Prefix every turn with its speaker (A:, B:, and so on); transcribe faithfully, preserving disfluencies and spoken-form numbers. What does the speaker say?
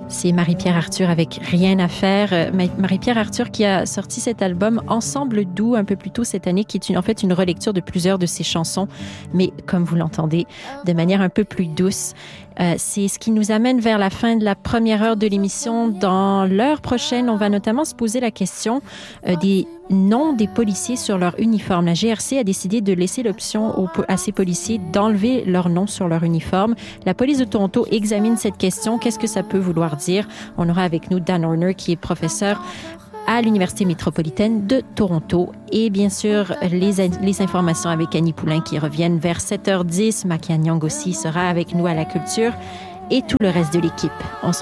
A: C'est Marie-Pierre Arthur avec Rien à faire. Euh, Marie-Pierre Arthur qui a sorti cet album Ensemble doux un peu plus tôt cette année, qui est une, en fait une relecture de plusieurs de ses chansons, mais comme vous l'entendez, de manière un peu plus douce. Euh, c'est ce qui nous amène vers la fin de la première heure de l'émission. Dans l'heure prochaine, on va notamment se poser la question euh, des noms des policiers sur leur uniforme. La G R C a décidé de laisser l'option aux, à ces policiers d'enlever leur nom sur leur uniforme. La police de Toronto examine cette question. Qu'est-ce que ça peut vouloir dire? On aura avec nous Dan Horner, qui est professeur à l'Université métropolitaine de Toronto. Et bien sûr, les, les informations avec Annie Poulain qui reviennent vers sept heures dix. Makia Nyang aussi sera avec nous à la culture et tout le reste de l'équipe. On se